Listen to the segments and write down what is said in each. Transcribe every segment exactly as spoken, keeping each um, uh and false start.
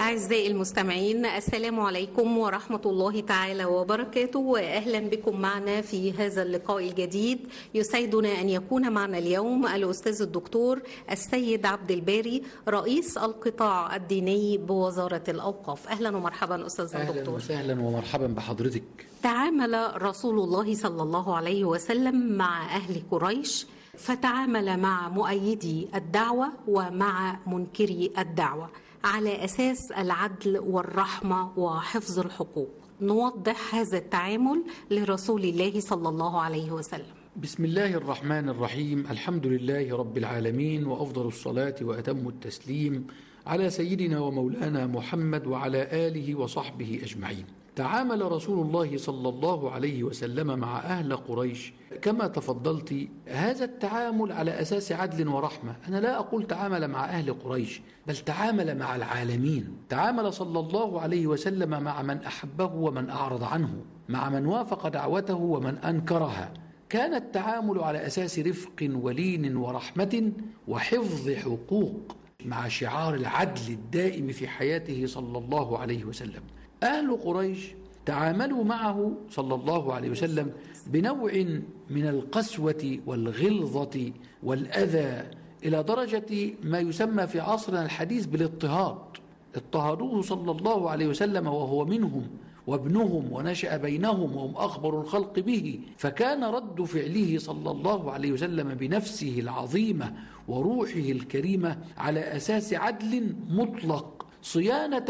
أعزائي المستمعين، السلام عليكم ورحمة الله تعالى وبركاته، وأهلا بكم معنا في هذا اللقاء الجديد. يسعدنا أن يكون معنا اليوم الأستاذ الدكتور السيد عبد الباري، رئيس القطاع الديني بوزارة الأوقاف. أهلا ومرحبا أستاذ الدكتور. أهلا وسهلا ومرحبا بحضرتك. تعامل رسول الله صلى الله عليه وسلم مع أهل قريش، فتعامل مع مؤيدي الدعوة ومع منكري الدعوة على أساس العدل والرحمة وحفظ الحقوق. نوضح هذا التعامل لرسول الله صلى الله عليه وسلم. بسم الله الرحمن الرحيم. الحمد لله رب العالمين، وأفضل الصلاة وأتم التسليم على سيدنا ومولانا محمد وعلى آله وصحبه أجمعين. تعامل رسول الله صلى الله عليه وسلم مع أهل قريش كما تفضلت، هذا التعامل على أساس عدل ورحمة. أنا لا أقول تعامل مع أهل قريش، بل تعامل مع العالمين. تعامل صلى الله عليه وسلم مع من أحبه ومن أعرض عنه، مع من وافق دعوته ومن أنكرها. كان التعامل على أساس رفق ولين ورحمة وحفظ حقوق، مع شعار العدل الدائم في حياته صلى الله عليه وسلم. أهل قريش تعاملوا معه صلى الله عليه وسلم بنوع من القسوة والغلظة والأذى، إلى درجة ما يسمى في عصرنا الحديث بالاضطهاد. اضطهدوه صلى الله عليه وسلم وهو منهم وابنهم ونشأ بينهم وهم أخبر الخلق به، فكان رد فعله صلى الله عليه وسلم بنفسه العظيمة وروحه الكريمة على أساس عدل مطلق، صيانة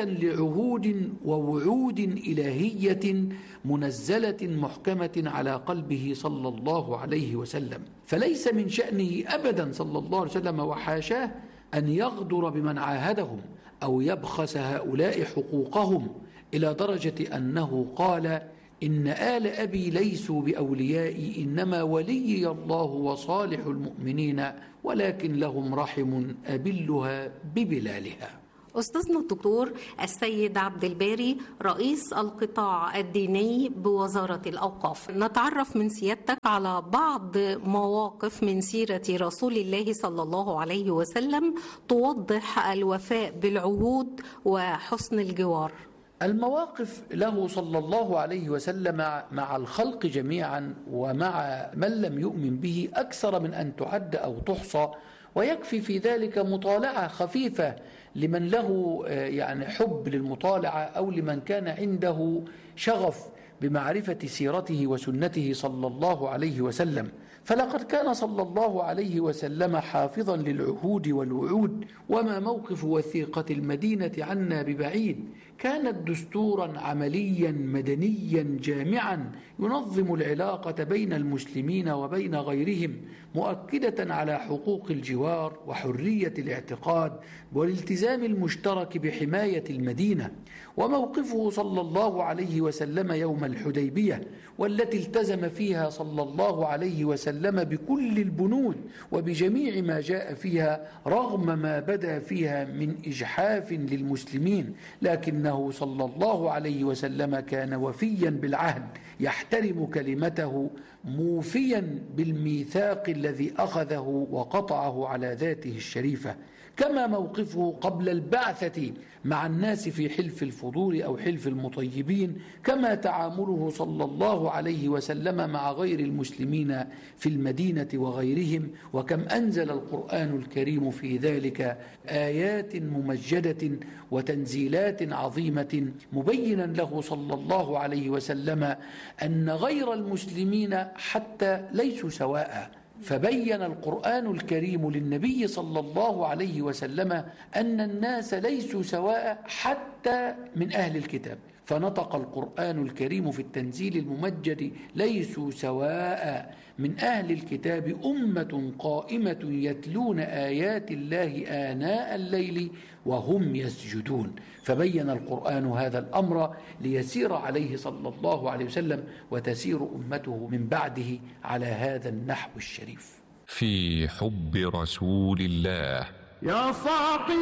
لعهود ووعود إلهية منزلة محكمة على قلبه صلى الله عليه وسلم. فليس من شأنه أبدا صلى الله عليه وسلم وحاشاه أن يغدر بمن عاهدهم أو يبخس هؤلاء حقوقهم، إلى درجة أنه قال: إن آل أبي ليسوا بأوليائي، إنما وليي الله وصالح المؤمنين، ولكن لهم رحم أبلها ببلالها. أستاذنا الدكتور السيد عبد الباري، رئيس القطاع الديني بوزارة الأوقاف، نتعرف من سيادتك على بعض مواقف من سيرة رسول الله صلى الله عليه وسلم توضح الوفاء بالعهود وحسن الجوار. المواقف له صلى الله عليه وسلم مع الخلق جميعا ومع من لم يؤمن به أكثر من أن تعد أو تحصى، ويكفي في ذلك مطالعة خفيفة لمن له يعني حب للمطالعة أو لمن كان عنده شغف بمعرفة سيرته وسنته صلى الله عليه وسلم. فلقد كان صلى الله عليه وسلم حافظا للعهود والوعود، وما موقف وثيقة المدينة عنا ببعيد. كانت دستورا عمليا مدنيا جامعا ينظم العلاقة بين المسلمين وبين غيرهم، مؤكدة على حقوق الجوار وحرية الاعتقاد والالتزام المشترك بحماية المدينة. وموقفه صلى الله عليه وسلم يوم الحديبية، والتي التزم فيها صلى الله عليه وسلم بكل البنود وبجميع ما جاء فيها، رغم ما بدا فيها من إجحاف للمسلمين، لكنه صلى الله عليه وسلم كان وفيا بالعهد، يحترم كلمته، موفيا بالميثاق الذي أخذه وقطعه على ذاته الشريفة. كما موقفه قبل البعثة مع الناس في حلف الفضول أو حلف المطيبين، كما تعامله صلى الله عليه وسلم مع غير المسلمين في المدينة وغيرهم. وكم أنزل القرآن الكريم في ذلك آيات ممجدة وتنزيلات عظيمة، مبينا له صلى الله عليه وسلم أن غير المسلمين حتى ليسوا سواء. فبين القرآن الكريم للنبي صلى الله عليه وسلم أن الناس ليسوا سواء حتى من أهل الكتاب. فنطق القرآن الكريم في التنزيل الممجد: ليسوا سواء من أهل الكتاب أمة قائمة يتلون آيات الله آناء الليل وهم يسجدون. فبين القرآن هذا الأمر ليسير عليه صلى الله عليه وسلم وتسير أمته من بعده على هذا النحو الشريف. في حب رسول الله. يا صاحي